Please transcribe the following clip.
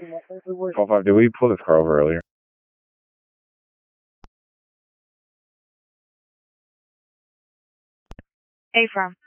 12-5, did we pull this car over earlier? A-firm.